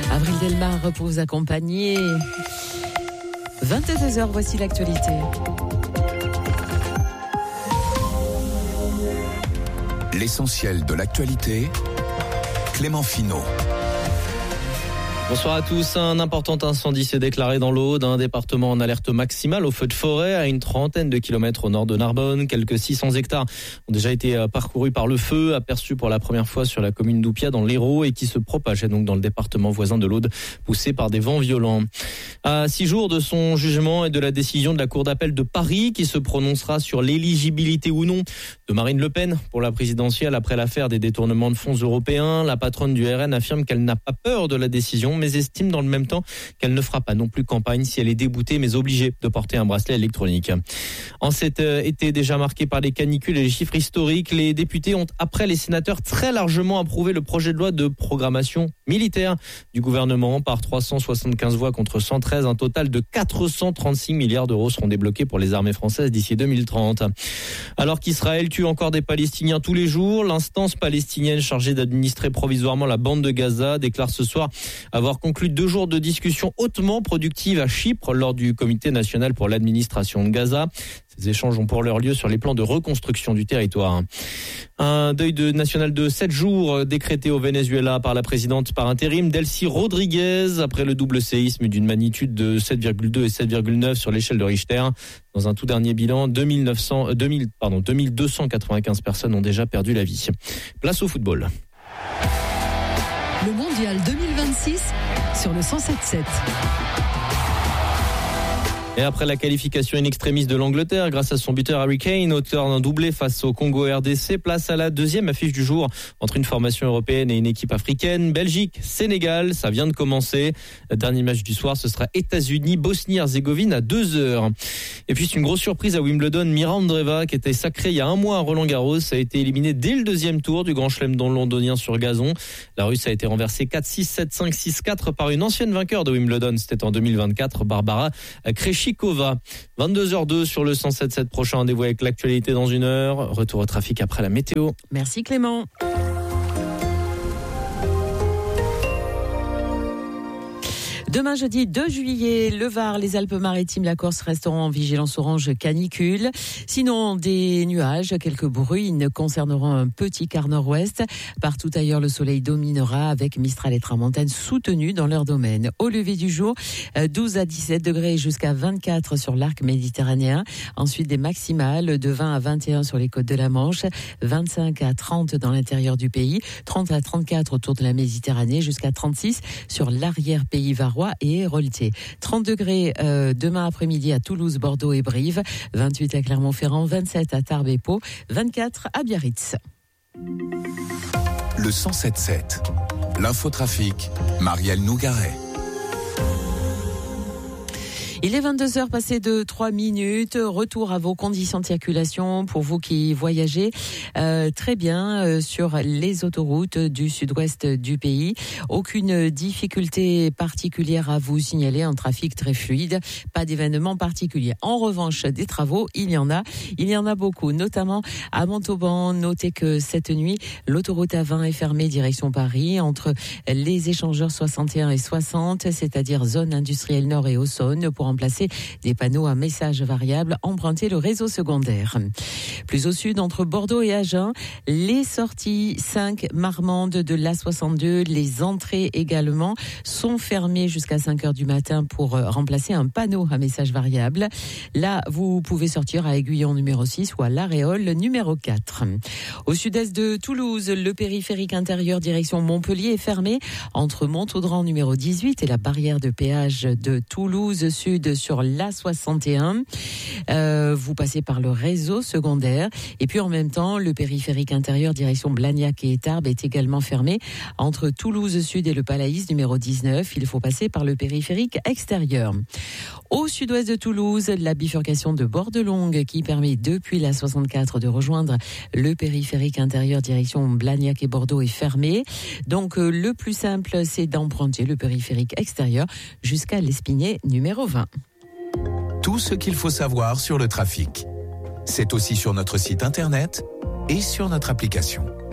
Avril Delmar pour vous accompagner. 22h, voici l'actualité. L'essentiel de l'actualité, Clément Finot. Bonsoir à tous. Un important incendie s'est déclaré dans l'Aude, un département en alerte maximale au feu de forêt à une trentaine de kilomètres au nord de Narbonne. Quelques 600 hectares ont déjà été parcourus par le feu, aperçu pour la première fois sur la commune d'Oupia dans l'Hérault et qui se propageait donc dans le département voisin de l'Aude, poussé par des vents violents. À 6 jours de son jugement et de la décision de la Cour d'appel de Paris qui se prononcera sur l'éligibilité ou non de Marine Le Pen pour la présidentielle après l'affaire des détournements de fonds européens, la patronne du RN affirme qu'elle n'a pas peur de la décision mais estime dans le même temps qu'elle ne fera pas non plus campagne si elle est déboutée mais obligée de porter un bracelet électronique. En cet été déjà marqué par les canicules et les chiffres historiques, les députés ont, après les sénateurs, très largement approuvé le projet de loi de programmation militaire du gouvernement par 375 voix contre 113. Un total de 436 milliards d'euros seront débloqués pour les armées françaises d'ici 2030. Alors qu'Israël tue encore des Palestiniens tous les jours, l'instance palestinienne chargée d'administrer provisoirement la bande de Gaza déclare ce soir avoir conclu 2 jours de discussions hautement productives à Chypre lors du Comité national pour l'administration de Gaza. Ces échanges ont pour leur lieu sur les plans de reconstruction du territoire. Un deuil national de 7 jours décrété au Venezuela par la présidente par intérim Delcy Rodriguez après le double séisme d'une magnitude de 7,2 et 7,9 sur l'échelle de Richter. Dans un tout dernier bilan, 2295 personnes ont déjà perdu la vie. Place au football. Le mondial 2026 sur le 107.7. Et après la qualification in extremis de l'Angleterre, grâce à son buteur Harry Kane, auteur d'un doublé face au Congo-RDC, place à la deuxième affiche du jour entre une formation européenne et une équipe africaine. Belgique-Sénégal, ça vient de commencer. Le dernier match du soir, ce sera États-Unis-Bosnie-Herzégovine à 2h. Et puis c'est une grosse surprise à Wimbledon. Mira Andreeva, qui était sacrée il y a un mois à Roland-Garros, a été éliminée dès le deuxième tour du Grand Chelem londonien sur gazon. La Russe a été renversée 4-6, 7-5, 6-4 par une ancienne vainqueur de Wimbledon. C'était en 2024, Barbara Krejcikova. 22h02 sur le 107.7. Prochain rendez-vous avec l'actualité dans 1 heure. Retour au trafic après la météo. Merci Clément. Demain, jeudi 2 juillet, le Var, les Alpes-Maritimes, la Corse resteront en vigilance orange canicule. Sinon, des nuages, quelques bruines concerneront un petit quart nord-ouest. Partout ailleurs, le soleil dominera avec Mistral et Tramontane soutenus dans leur domaine. Au lever du jour, 12 à 17 degrés jusqu'à 24 sur l'arc méditerranéen. Ensuite, des maximales de 20 à 21 sur les côtes de la Manche, 25 à 30 dans l'intérieur du pays, 30 à 34 autour de la Méditerranée, jusqu'à 36 sur l'arrière-pays varois et Hérolté. 30 degrés demain après-midi à Toulouse, Bordeaux et Brive, 28 à Clermont-Ferrand, 27 à Tarbes et Pau, 24 à Biarritz. Le 107.7, l'infotrafic, Marielle Nougaret. Il est 22h passé de 3 minutes. Retour à vos conditions de circulation pour vous qui voyagez très bien sur les autoroutes du sud-ouest du pays. Aucune difficulté particulière à vous signaler, un trafic très fluide, pas d'événement particulier. En revanche, des travaux, il y en a beaucoup, notamment à Montauban. Notez que cette nuit, l'autoroute A20 est fermée direction Paris entre les échangeurs 61 et 60, c'est-à-dire zone industrielle nord et Auxonne, pour remplacer des panneaux à messages variables, emprunter le réseau secondaire. Plus au sud, entre Bordeaux et Agen, les sorties 5 Marmande de l'A62, les entrées également sont fermées jusqu'à 5h du matin pour remplacer un panneau à messages variables. Là, vous pouvez sortir à Aiguillon numéro 6 ou à l'Aréole numéro 4. Au sud-est de Toulouse, le périphérique intérieur direction Montpellier est fermé entre Montaudran numéro 18 et la barrière de péage de Toulouse Sud sur l'A61. Vous passez par le réseau secondaire. Et puis en même temps, le périphérique intérieur direction Blagnac et Tarbes est également fermé entre Toulouse Sud et le Palaïs numéro 19. Il faut passer par le périphérique extérieur. Au sud-ouest de Toulouse, la bifurcation de Bordelongue qui permet depuis la 64 de rejoindre le périphérique intérieur direction Blagnac et Bordeaux est fermée. Donc le plus simple, c'est d'emprunter le périphérique extérieur jusqu'à l'Espinay numéro 20. Tout ce qu'il faut savoir sur le trafic. C'est aussi sur notre site internet et sur notre application.